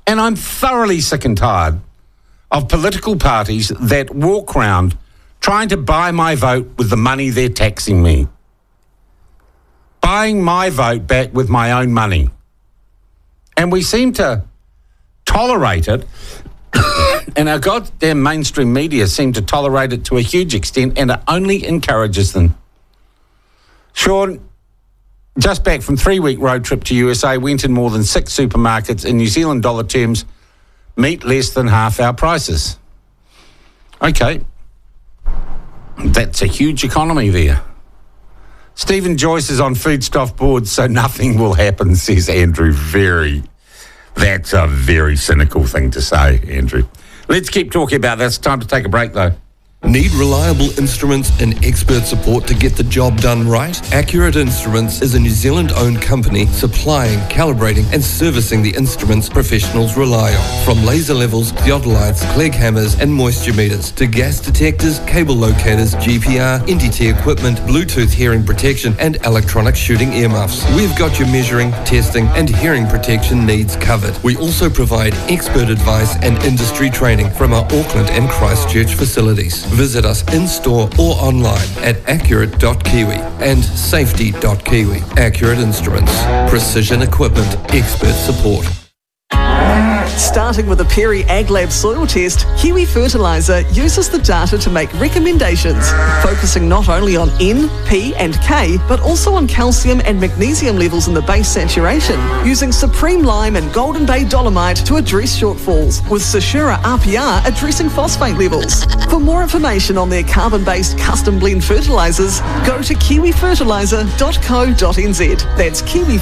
And I'm thoroughly sick and tired of political parties that walk around trying to buy my vote with the money they're taxing me. Buying my vote back with my own money. And we seem to tolerate it, and our goddamn mainstream media seem to tolerate it to a huge extent, and it only encourages them. Sean, just back from 3-week road trip to USA, went in more than 6 supermarkets in New Zealand dollar terms, meat less than half our prices. Okay, that's a huge economy there. Stephen Joyce is on foodstuff boards, so nothing will happen, says Andrew. That's a very cynical thing to say, Andrew. Let's keep talking about this. Time to take a break, though. Need reliable instruments and expert support to get the job done right? Accurate Instruments is a New Zealand-owned company supplying, calibrating and servicing the instruments professionals rely on. From laser levels, theodolites, Clegg hammers and moisture meters to gas detectors, cable locators, GPR, NDT equipment, Bluetooth hearing protection and electronic shooting earmuffs. We've got your measuring, testing and hearing protection needs covered. We also provide expert advice and industry training from our Auckland and Christchurch facilities. Visit us in-store or online at accurate.kiwi and safety.kiwi. Accurate Instruments. Precision equipment. Expert support. Starting with a Perry AgLab soil test, Kiwi Fertiliser uses the data to make recommendations, focusing not only on N, P and K, but also on calcium and magnesium levels in the base saturation, using Supreme Lime and Golden Bay Dolomite to address shortfalls, with Sashura RPR addressing phosphate levels. For more information on their carbon-based custom blend fertilisers, go to kiwifertiliser.co.nz. That's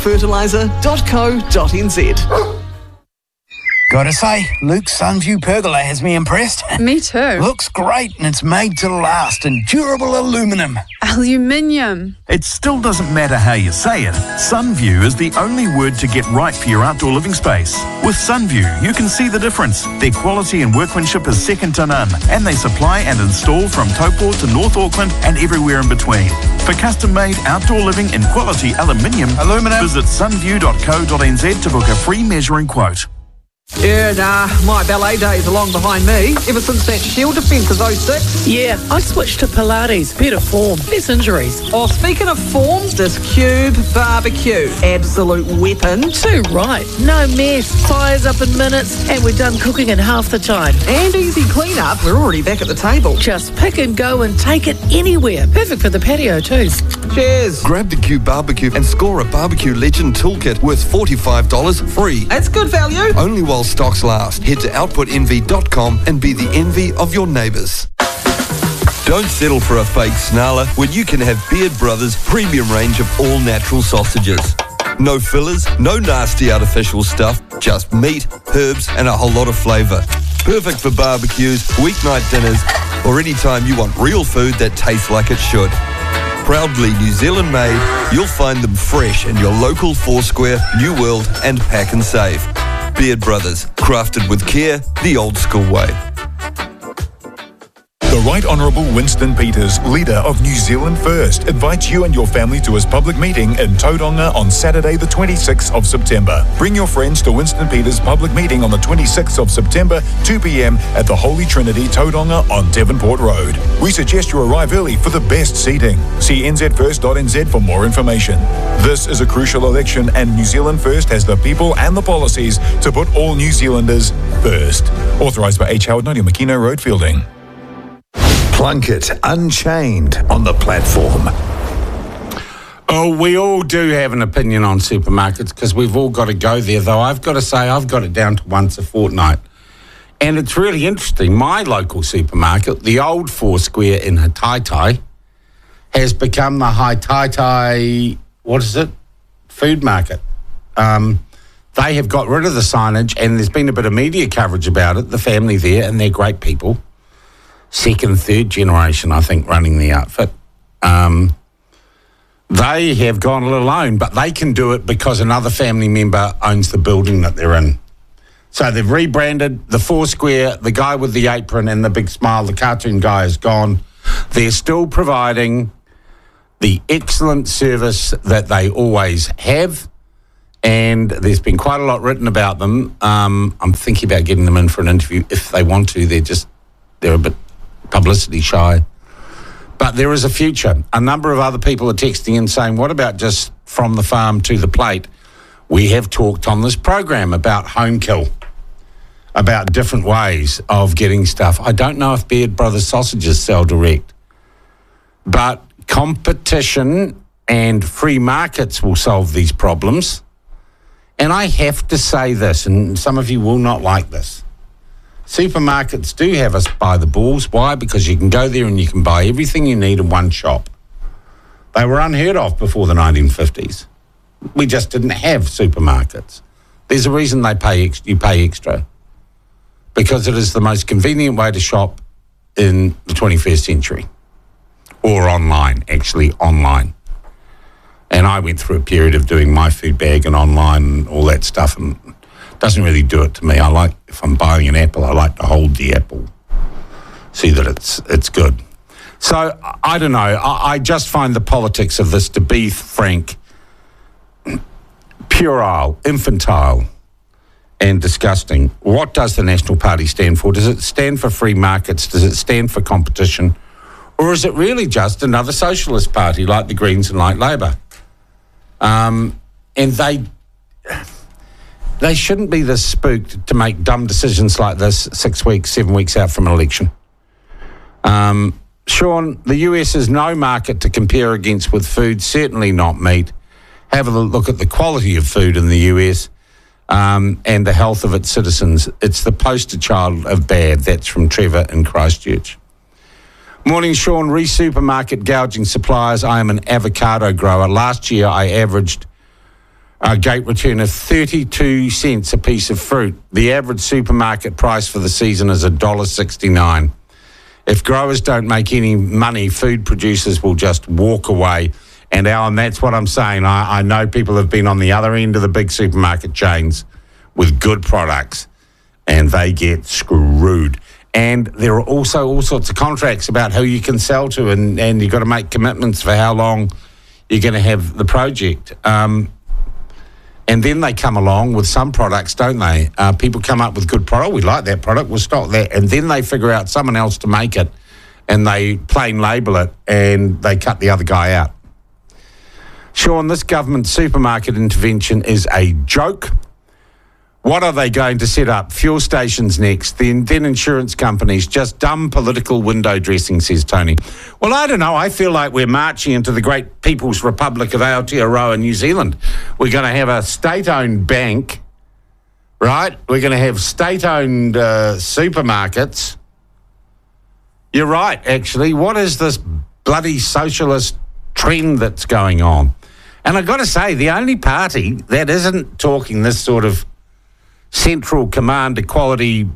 kiwifertiliser.co.nz. Gotta say, Luke's Sunview pergola has me impressed. Me too. Looks great and it's made to last in durable aluminium. Aluminium. It still doesn't matter how you say it. Sunview is the only word to get right for your outdoor living space. With Sunview, you can see the difference. Their quality and workmanship is second to none, and they supply and install from Taupo to North Auckland and everywhere in between. For custom-made outdoor living in quality aluminium, visit sunview.co.nz to book a free measuring quote. Yeah, nah, my ballet days are long behind me. Ever since that Shield defence of 06. Yeah, I switched to Pilates. Better form, less injuries. Oh, speaking of form, this Cube barbecue. Absolute weapon. Too right. No mess. Fires up in minutes, and we're done cooking in half the time. And easy clean-up. We're already back at the table. Just pick and go and take it anywhere. Perfect for the patio too. Cheers. Grab the Cube barbecue and score a Barbecue Legend toolkit worth $45 free. That's good value. Only while stocks last. Head to outputenvy.com and be the envy of your neighbours. Don't settle for a fake snarler when you can have Beard Brothers' premium range of all natural sausages. No fillers, no nasty artificial stuff, just meat, herbs and a whole lot of flavour. Perfect for barbecues, weeknight dinners or any time you want real food that tastes like it should. Proudly New Zealand made, you'll find them fresh in your local Foursquare, New World and Pack and Save. Beard Brothers, crafted with care, the old school way. The Right Honourable Winston Peters, leader of New Zealand First, invites you and your family to his public meeting in Tauranga on Saturday the 26th of September. Bring your friends to Winston Peters' public meeting on the 26th of September, 2 p.m. at the Holy Trinity, Tauranga on Devonport Road. We suggest you arrive early for the best seating. See nzfirst.nz for more information. This is a crucial election and New Zealand First has the people and the policies to put all New Zealanders first. Authorised by H. Howard, 90 Makino Road, Fielding. Plunket Unchained on the platform. Oh, we all do have an opinion on supermarkets because we've all got to go there, though I've got to say I've got it down to once a fortnight. And it's really interesting. My local supermarket, the old Foursquare in Hataitai, has become the Hataitai, food market. They have got rid of the signage and there's been a bit of media coverage about it, the family there, and they're great people. Second, third generation, I think, running the outfit. They have gone it alone, but they can do it because another family member owns the building that they're in. So they've rebranded the Foursquare, the guy with the apron and the big smile, the cartoon guy is gone. They're still providing the excellent service that they always have, And there's been quite a lot written about them. I'm thinking about getting them in for an interview if they want to. They're a bit publicity shy. But there is a future. A number of other people are texting in saying, what about just from the farm to the plate? We have talked on this program about home kill, about different ways of getting stuff. I don't know if Beard Brothers sausages sell direct, but competition and free markets will solve these problems. And I have to say this, and some of you will not like this. Supermarkets do have us by the balls. Why? Because you can go there and you can buy everything you need in one shop. They were unheard of before the 1950s. We just didn't have supermarkets. There's a reason you pay extra. Because it is the most convenient way to shop in the 21st century. Or online, actually online. And I went through a period of doing my food bag and online and all that stuff, and it doesn't really do it to me. I like, if I'm buying an apple, I like to hold the apple, see that it's good. So, I don't know. I just find the politics of this, to be frank, puerile, infantile, and disgusting. What does the National Party stand for? Does it stand for free markets? Does it stand for competition? Or is it really just another socialist party like the Greens and like Labor? And they shouldn't be this spooked to make dumb decisions like this 6 weeks, 7 weeks out from an election. Sean, the US is no market to compare against with food, certainly not meat. Have a look at the quality of food in the US and the health of its citizens. It's the poster child of bad. That's from Trevor in Christchurch. Morning, Sean. Supermarket gouging suppliers. I am an avocado grower. Last year, I averaged a gate return of 32 cents a piece of fruit. The average supermarket price for the season is $1.69. If growers don't make any money, food producers will just walk away. And Alan, that's what I'm saying. I know people have been on the other end of the big supermarket chains with good products, and they get screwed. And there are also all sorts of contracts about who you can sell to, and you've got to make commitments for how long you're going to have the project. And then they come along with some products, don't they? People come up with good product. We like that product. We'll stock that. And then they figure out someone else to make it, and they plain label it, and they cut the other guy out. Sean, this government supermarket intervention is a joke. What are they going to set up? Fuel stations next, then insurance companies. Just dumb political window dressing, says Tony. Well, I don't know. I feel like we're marching into the great People's Republic of Aotearoa, New Zealand. We're going to have a state-owned bank, right? We're going to have state-owned supermarkets. You're right, actually. What is this bloody socialist trend that's going on? And I've got to say, the only party that isn't talking this sort of central command equality,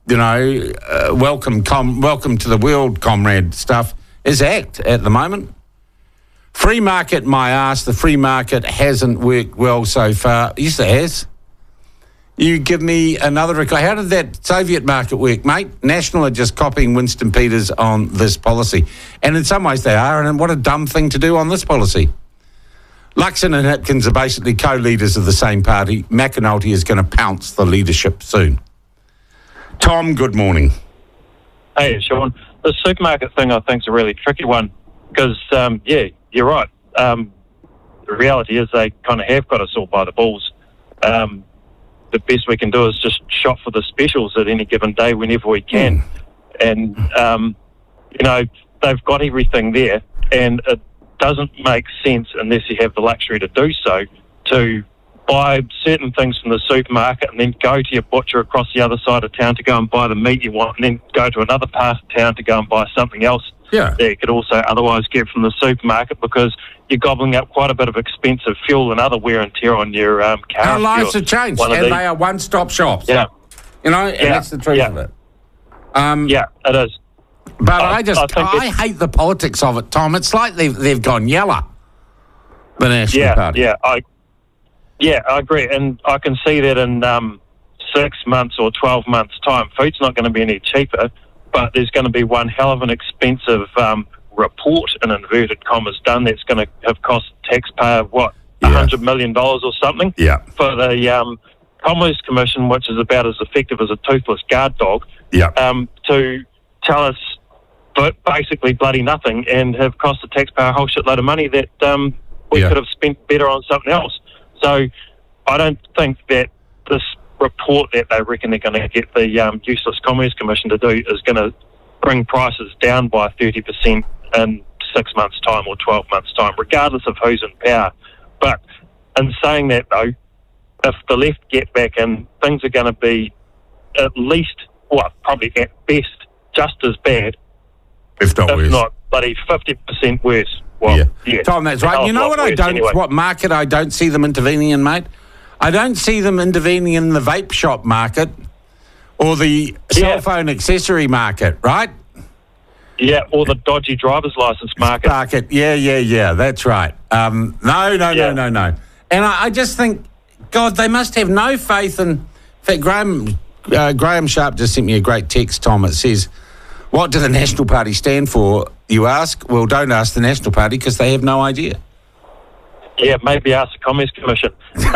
welcome to the world, comrade stuff is ACT at the moment. Free market, my ass, the free market hasn't worked well so far. Yes, it has. You give me another record. How did that Soviet market work, mate? National are just copying Winston Peters on this policy. And in some ways they are, and what a dumb thing to do on this policy. Luxon and Hipkins are basically co-leaders of the same party. McAnulty is going to pounce the leadership soon. Tom, good morning. Hey, Sean. The supermarket thing I think is a really tricky one because, you're right. The reality is they kind of have got us all by the balls. The best we can do is just shop for the specials at any given day whenever we can. And, they've got everything there, and it doesn't make sense unless you have the luxury to do so, to buy certain things from the supermarket and then go to your butcher across the other side of town to go and buy the meat you want, and then go to another part of town to go and buy something else that you could also otherwise get from the supermarket, because you're gobbling up quite a bit of expensive fuel and other wear and tear on your car. Our lives have changed, and they are one-stop shops. Yeah. And that's the truth of it. It is. But I hate the politics of it, Tom. It's like they've gone yellow, the National Party. I agree. And I can see that in 6 months or 12 months' time, food's not going to be any cheaper, but there's going to be one hell of an expensive report, in inverted commas, done that's going to have cost the taxpayer, $100 million or something Yeah. for the Commerce Commission, which is about as effective as a toothless guard dog, Yeah. to tell us basically bloody nothing and have cost the taxpayer a whole shitload of money that we could have spent better on something else. So I don't think that this report that they reckon they're going to get the useless Commerce Commission to do is going to bring prices down by 30% in 6 months' time or 12 months' time, regardless of who's in power. But in saying that, though, if the left get back in, things are going to be at least, probably at best, just as bad, if not bloody 50% worse. Well, yeah. Tom, that's right. You know what what market I don't see them intervening in, mate? I don't see them intervening in the vape shop market or the cell phone accessory market, right? Yeah, or the dodgy driver's license market. Yeah, that's right. No. And I just think, God, they must have no faith in fact, Graham Sharp just sent me a great text, Tom. It says, what do the National Party stand for, you ask? Well, don't ask the National Party because they have no idea. Yeah, maybe ask the Commerce Commission.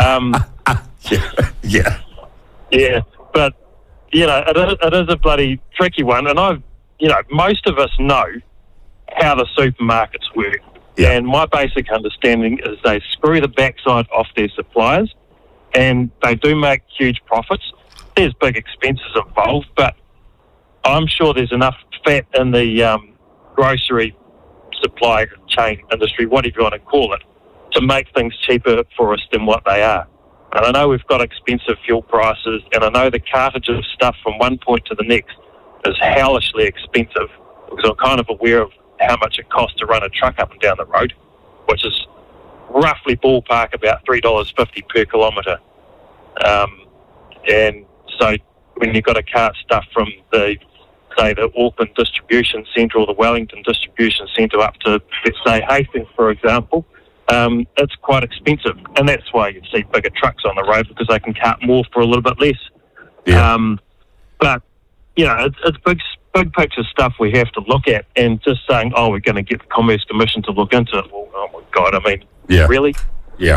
Yeah, but, it is a bloody tricky one. And most of us know how the supermarkets work. Yeah. And my basic understanding is they screw the backside off their suppliers and they do make huge profits. There's big expenses involved, but I'm sure there's enough fat in the grocery supply chain industry, whatever you want to call it, to make things cheaper for us than what they are. And I know we've got expensive fuel prices, and I know the cartage of stuff from one point to the next is hellishly expensive, because I'm kind of aware of how much it costs to run a truck up and down the road, which is roughly ballpark about $3.50 per kilometre. And so when you've got to cart stuff from the Auckland distribution centre or the Wellington distribution centre up to, let's say, Hastings, for example, it's quite expensive. And that's why you see bigger trucks on the road, because they can cart more for a little bit less. Yeah. But, it's big picture stuff we have to look at, and just saying, we're going to get the Commerce Commission to look into it. Well, oh my God, really? Yeah.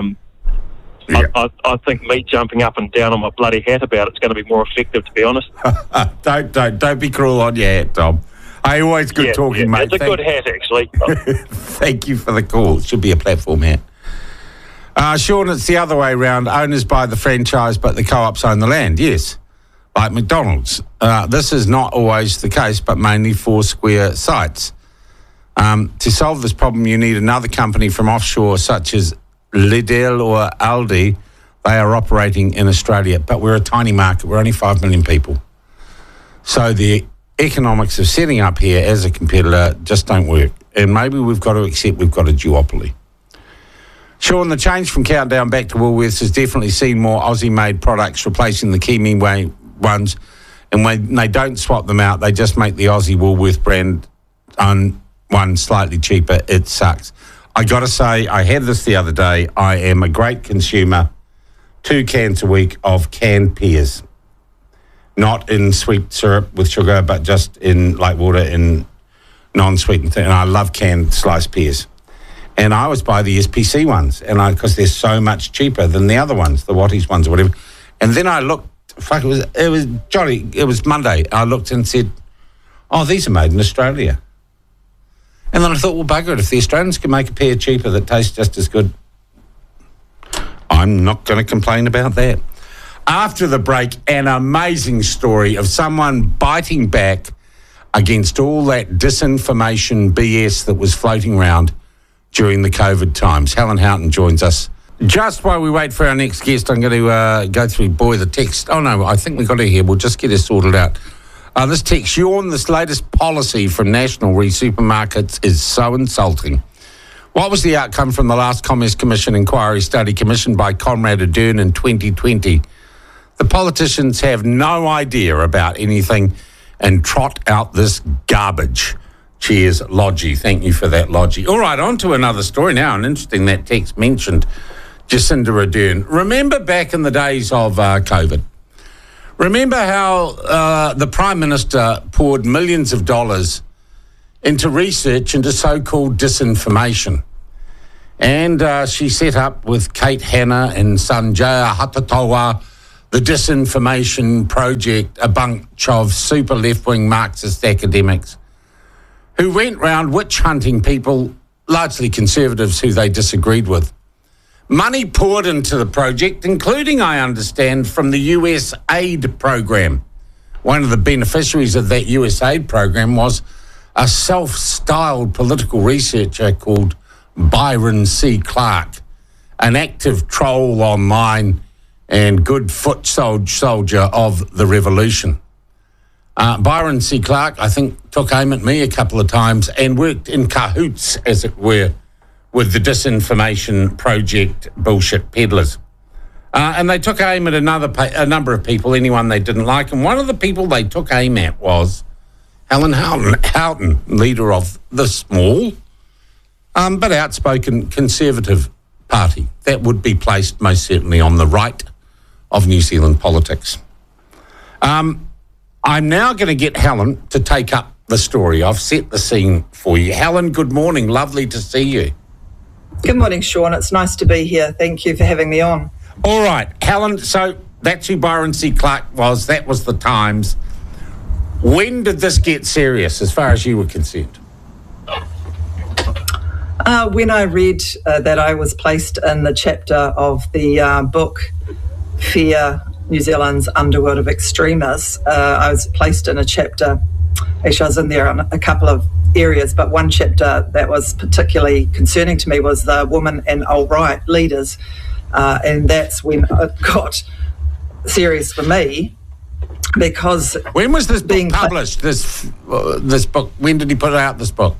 I think me jumping up and down on my bloody hat about it's going to be more effective, to be honest. Don't be cruel on your hat, Tom. Always good talking, mate. It's a good hat, actually. Thank you for the call. It should be a platform hat. Sean, it's the other way around. Owners buy the franchise, but the co-ops own the land. Yes, like McDonald's. This is not always the case, but mainly for square sites. To solve this problem, you need another company from offshore, such as Lidl or Aldi. They are operating in Australia, but we're a tiny market. We're only 5 million people. So the economics of setting up here as a competitor just don't work. And maybe we've got to accept we've got a duopoly. Sean, the change from Countdown back to Woolworths has definitely seen more Aussie-made products replacing the Kiwi ones. And when they don't swap them out, they just make the Aussie Woolworth brand on one slightly cheaper. It sucks. I got to say, I had this the other day. I am a great consumer. 2 cans a week of canned pears. Not in sweet syrup with sugar, but just in light water in non-sweetened thing. And I love canned sliced pears. And I always buy the SPC ones, and because they're so much cheaper than the other ones, the Watties ones or whatever. And then I looked, it was Monday. I looked and said, these are made in Australia. And then I thought, well, bugger it, if the Australians can make a pear cheaper that tastes just as good, I'm not going to complain about that. After the break, an amazing story of someone biting back against all that disinformation BS that was floating around during the COVID times. Helen Houghton joins us. Just while we wait for our next guest, I'm going to go through, the text. Oh, no, I think we've got it here. We'll just get it sorted out. This text, Sean, this latest policy from National supermarkets is so insulting. What was the outcome from the last Commerce Commission inquiry study commissioned by Conrad Ardern in 2020? The politicians have no idea about anything and trot out this garbage. Cheers, Lodgy. Thank you for that, Lodgy. All right, on to another story now. And interesting that text mentioned Jacinda Ardern. Remember back in the days of COVID? Remember how the Prime Minister poured millions of dollars into research into so-called disinformation? And she set up with Kate Hanna and Sanjaya Hatatoa the Disinformation Project, a bunch of super left-wing Marxist academics who went round witch-hunting people, largely conservatives who they disagreed with. Money poured into the project, including, I understand, from the US aid program. One of the beneficiaries of that US aid program was a self-styled political researcher called Byron C. Clark, an active troll online and good foot soldier of the revolution. Byron C. Clark, I think, took aim at me a couple of times and worked in cahoots, as it were, with the Disinformation Project bullshit peddlers. And they took aim at a number of people, anyone they didn't like. And one of the people they took aim at was Helen Houghton, leader of the small but outspoken Conservative Party. That would be placed most certainly on the right of New Zealand politics. I'm now going to get Helen to take up the story. I've set the scene for you. Helen, good morning. Lovely to see you. Good morning, Sean. It's nice to be here. Thank you for having me on. All right, Helen, so that's who Byron C. Clark was. That was the Times. When did this get serious, as far as you were concerned? When I read that I was placed in the chapter of the book Fear, New Zealand's Underworld of Extremists, I was placed in a chapter. Actually, I was in there on a couple of areas, but one chapter that was particularly concerning to me was the women and alt-right leaders. And that's when it got serious for me, because... When was this book published, this book? When did he put out this book?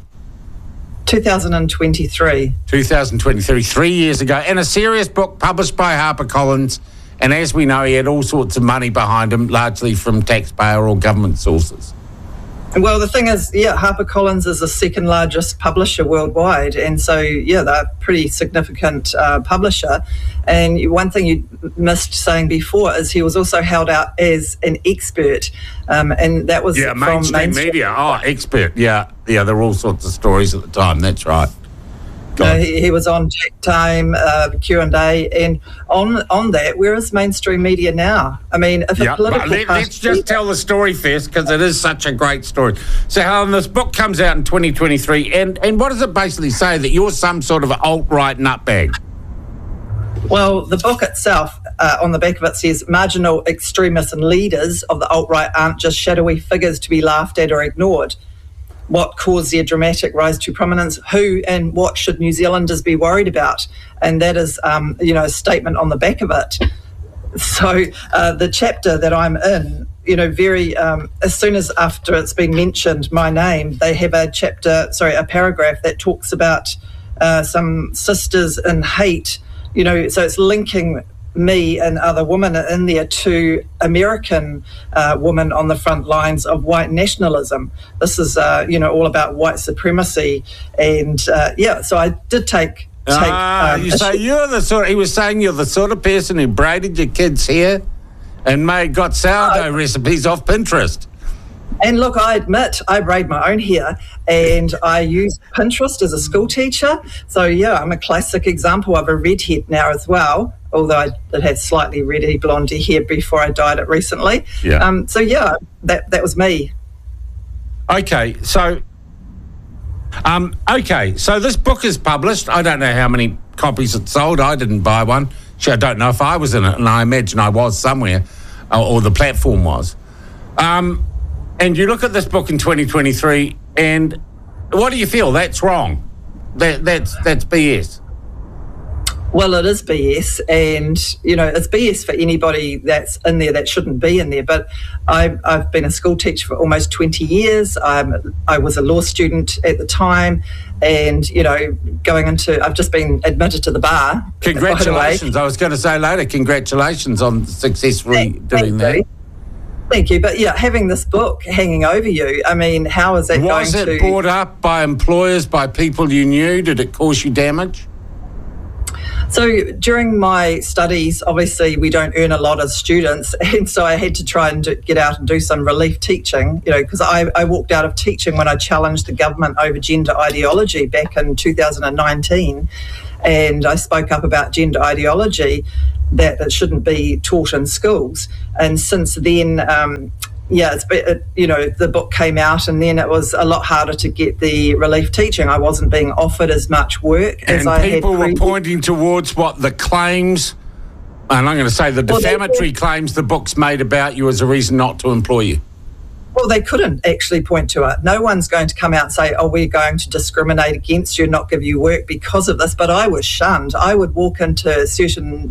2023. 2023, 3 years ago. And a serious book published by HarperCollins. And as we know, he had all sorts of money behind him, largely from taxpayer or government sources. Well, the thing is, HarperCollins is the second largest publisher worldwide. And so, they're a pretty significant publisher. And one thing you missed saying before is he was also held out as an expert. And that was from mainstream media. Oh, expert. Yeah, there were all sorts of stories at the time. That's right. He was on Check Time, Q&A, and on that, where is mainstream media now? I mean, if a political let's just tell the story first, because it is such a great story. So, Helen, this book comes out in 2023, and what does it basically say? That you're some sort of alt-right nutbag? Well, the book itself, on the back of it says, marginal extremists and leaders of the alt-right aren't just shadowy figures to be laughed at or ignored. What caused their dramatic rise to prominence? Who and what should New Zealanders be worried about? And that is, a statement on the back of it. So the chapter that I'm in, as soon as after it's been mentioned, my name, they have a paragraph that talks about some sisters in hate, so it's linking me and other women in there to American women on the front lines of white nationalism. This is, all about white supremacy. And, so I did take you say you're the sort. He was saying you're the sort of person who braided your kids' hair and got sourdough recipes off Pinterest. And look, I admit I braid my own hair, and I use Pinterest as a school teacher. So I'm a classic example of a redhead now as well. Although I did have slightly reddy blondie hair before I dyed it recently. Yeah. That was me. Okay, so this book is published. I don't know how many copies it sold. I didn't buy one. Actually, I don't know if I was in it, and I imagine I was somewhere, or the platform was. And you look at this book in 2023, and what do you feel? That's wrong. That's BS. Well, it is BS, and, it's BS for anybody that's in there that shouldn't be in there. But I've been a school teacher for almost 20 years. I was a law student at the time, and, I've just been admitted to the bar. Congratulations. I was going to say later, congratulations on successfully doing that. Thank you. But, having this book hanging over you, I mean, how is that going to... Was it brought up by employers, by people you knew? Did it cause you damage? So during my studies, obviously we don't earn a lot as students, and so I had to try and get out and do some relief teaching, because I walked out of teaching when I challenged the government over gender ideology back in 2019, and I spoke up about gender ideology, that it shouldn't be taught in schools. And since then, the book came out, and then it was a lot harder to get the relief teaching. I wasn't being offered as much work as I had. And people were pointing towards what the claims, and I'm going to say the defamatory claims the book's made about you as a reason not to employ you. Well, they couldn't actually point to it. No one's going to come out and say, oh, we're going to discriminate against you and not give you work because of this. But I was shunned. I would walk into certain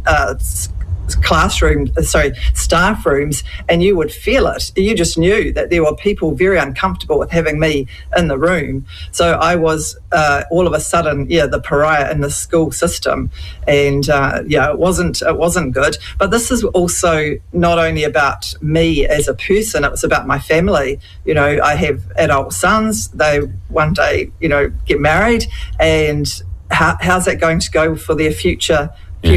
staff rooms, and you would feel it. You just knew that there were people very uncomfortable with having me in the room. So I was all of a sudden, the pariah in the school system, and it wasn't good. But this is also not only about me as a person; it was about my family. I have adult sons. They one day, get married, and how's that going to go for their future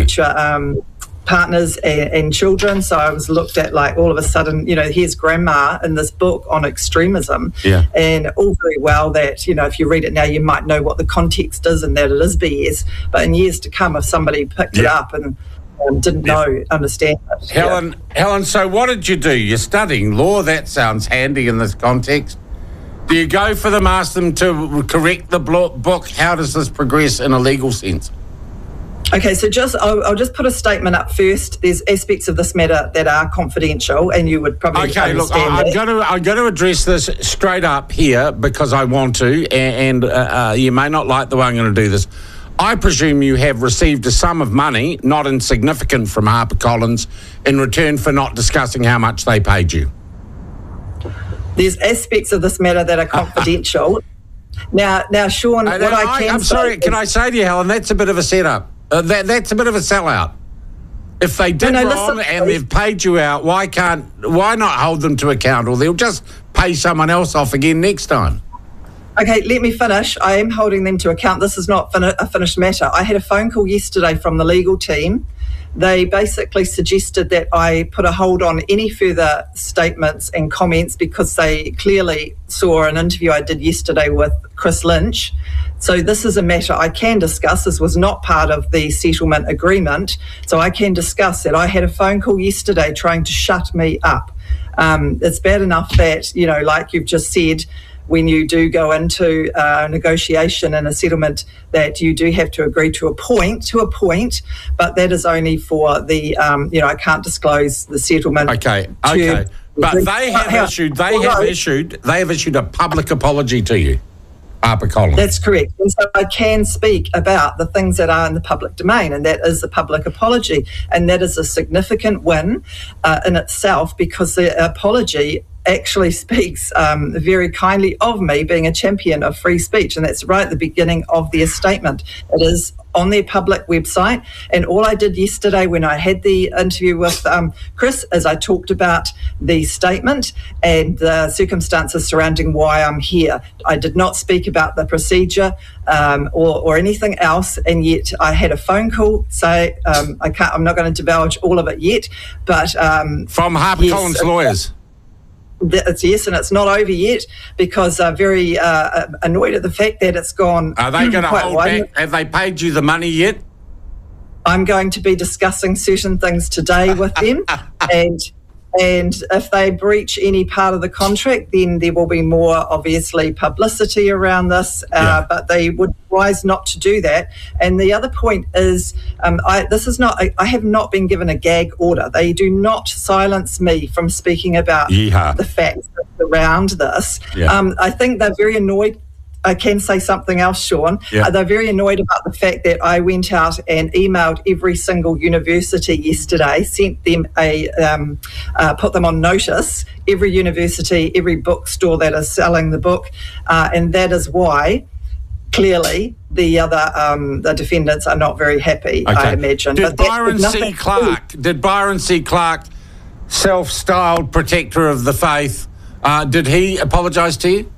partners and children? So I was looked at like all of a sudden, here's grandma in this book on extremism, and all very well that, if you read it now, you might know what the context is and that it is BS, but in years to come, if somebody picked it up and didn't understand it. Helen, so what did you do? You're studying law. That sounds handy in this context. Do you go for them, ask them to correct the book? How does this progress in a legal sense? Okay, so I'll just put a statement up first. There's aspects of this matter that are confidential, and you would probably understand I'm going to address this straight up here because I want to, and you may not like the way I'm going to do this. I presume you have received a sum of money, not insignificant, from HarperCollins in return for not discussing how much they paid you. There's aspects of this matter that are confidential. Now, Sean, I'm sorry, can I say to you, Helen, that's a bit of a setup. That's a bit of a sellout. If they did wrong and they've paid you out, why not hold them to account, or they'll just pay someone else off again next time? Okay, let me finish. I am holding them to account. This is not a finished matter. I had a phone call yesterday from the legal team. They basically suggested that I put a hold on any further statements and comments because they clearly saw an interview I did yesterday with Chris Lynch. So this is a matter I can discuss. This was not part of the settlement agreement, so I can discuss it. I had a phone call yesterday trying to shut me up. It's bad enough that, like you've just said, when you do go into a negotiation and a settlement, that you do have to agree to a point, but that is only for the, I can't disclose the settlement. Okay. But they have issued a public apology to you, HarperCollins. That's correct. And so I can speak about the things that are in the public domain, and that is the public apology. And that is a significant win in itself, because the apology actually speaks very kindly of me being a champion of free speech, and that's right at the beginning of their statement. It is on their public website, and all I did yesterday when I had the interview with Chris is I talked about the statement and the circumstances surrounding why I'm here. I did not speak about the procedure or anything else, and yet I had a phone call say I'm not going to divulge all of it yet, but from HarperCollins lawyers. Yes, and it's not over yet because I'm very annoyed at the fact that it's gone. Are they going to hold back? Have they paid you the money yet? I'm going to be discussing certain things today with them, and if they breach any part of the contract, then there will be more, obviously, publicity around this, but they would be wise not to do that. And the other point is, I have not been given a gag order. They do not silence me from speaking about the facts around this. I think they're very annoyed. I can say something else, Sean. They're very annoyed about the fact that I went out and emailed every single university yesterday, sent them put them on notice, every university, every bookstore that is selling the book, and that is why clearly the other the defendants are not very happy, I imagine. Did Byron C. Clark, self-styled protector of the faith, did he apologise to you?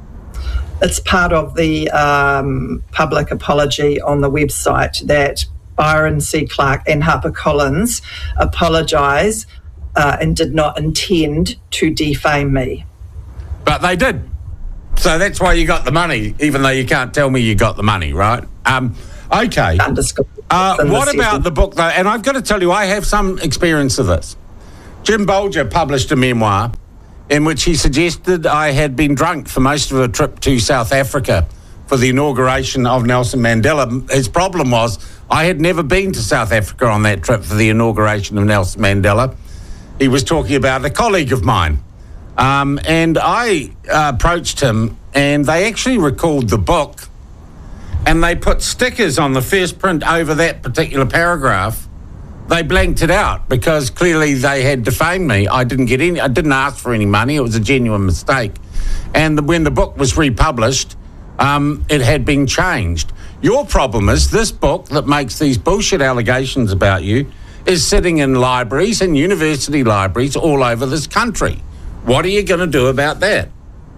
It's part of the public apology on the website that Byron C. Clark and HarperCollins apologise and did not intend to defame me. But they did. So that's why you got the money, even though you can't tell me you got the money, right? Okay. What about the book, though? And I've got to tell you, I have some experience of this. Jim Bolger published a memoir in which he suggested I had been drunk for most of a trip to South Africa for the inauguration of Nelson Mandela. His problem was I had never been to South Africa on that trip for the inauguration of Nelson Mandela. He was talking about a colleague of mine. And I approached him, and they actually recalled the book, and they put stickers on the first print over that particular paragraph. They blanked it out because clearly they had defamed me. I didn't ask for any money. It was a genuine mistake. And when the book was republished, it had been changed. Your problem is this book that makes these bullshit allegations about you is sitting in libraries and university libraries all over this country. What are you going to do about that?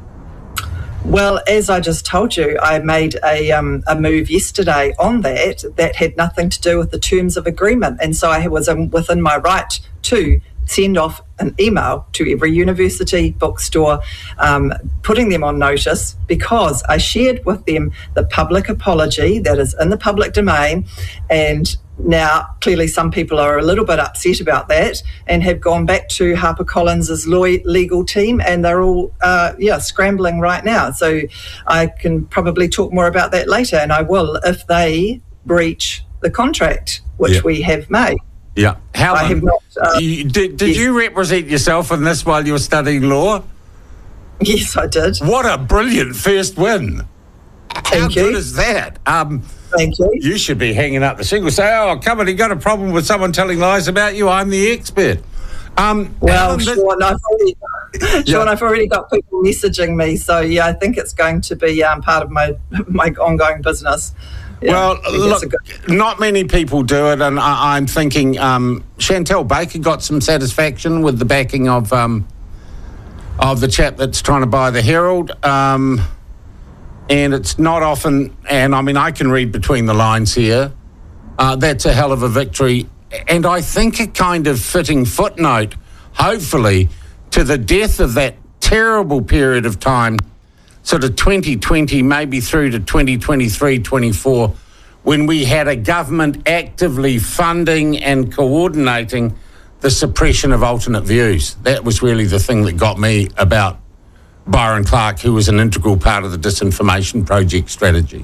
Well, as I just told you, I made a move yesterday on that had nothing to do with the terms of agreement. And so I was within my right to send off an email to every university, bookstore, putting them on notice because I shared with them the public apology that is in the public domain. And now, clearly, some people are a little bit upset about that and have gone back to HarperCollins' legal team, and they're all, scrambling right now. So I can probably talk more about that later, and I will if they breach the contract, which we have made. Yeah. Helen, I have not, did you represent yourself in this while you were studying law? Yes, I did. What a brilliant first win. How good is that? Thank you. You should be hanging up the shingle. Say, come on, you got a problem with someone telling lies about you? I'm the expert. Well, Sean, I've already got people messaging me. So, yeah, I think it's going to be part of my ongoing business. Yeah, well, look, not many people do it, and I'm thinking Chantel Baker got some satisfaction with the backing of the chap that's trying to buy the Herald. And it's not often, and I mean, I can read between the lines here. That's a hell of a victory. And I think a kind of fitting footnote, hopefully, to the death of that terrible period of time, sort of 2020, maybe through to 2023, 24, when we had a government actively funding and coordinating the suppression of alternate views. That was really the thing that got me about Byron Clark, who was an integral part of the Disinformation Project strategy.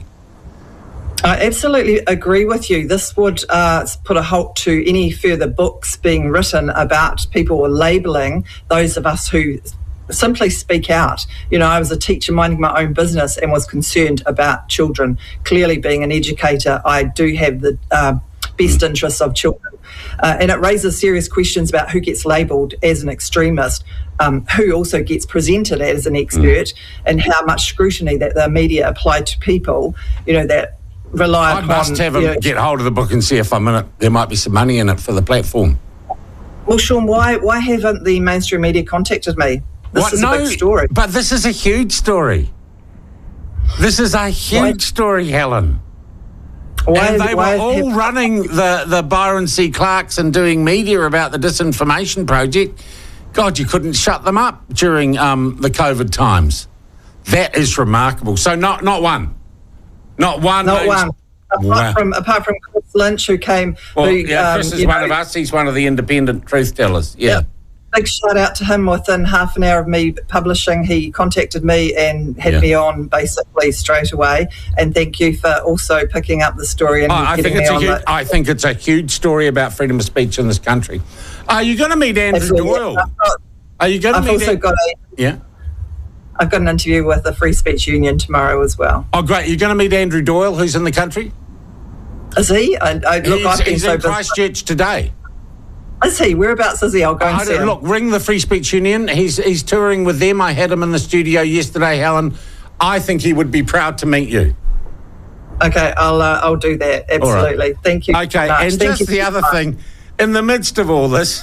I absolutely agree with you. This would put a halt to any further books being written about people labelling those of us who simply speak out. You know, I was a teacher minding my own business and was concerned about children. Clearly, being an educator, I do have the best interests of children. And it raises serious questions about who gets labelled as an extremist, who also gets presented as an expert, and how much scrutiny that the media apply to people, that rely upon... I must get hold of the book and see if there might be some money in it for the platform. Well, Sean, why haven't the mainstream media contacted me? This is a big story. But this is a huge story. This is a huge story, Helen. And they were all running the Byron C. Clarks and doing media about the Disinformation Project. God, you couldn't shut them up during the COVID times. That is remarkable. So not one. Not one. Apart from Chris Lynch, who came. Well, Chris is one of us. He's one of the independent truth tellers. Yeah. Big shout out to him. Within half an hour of me publishing, he contacted me and had me on basically straight away. And thank you for also picking up the story and getting me on. I think it's a huge story about freedom of speech in this country. Are you going to meet Andrew Doyle? Are you going to meet him? I've got an interview with the Free Speech Union tomorrow as well. Oh, great. You're going to meet Andrew Doyle, who's in the country? Is he? He's in Christchurch today. Is he? Whereabouts is he? I'll go and see him. Look, ring the Free Speech Union. He's touring with them. I had him in the studio yesterday, Helen. I think he would be proud to meet you. Okay, I'll do that. Absolutely. Right. Thank you. Okay, and just the other thing, in the midst of all this,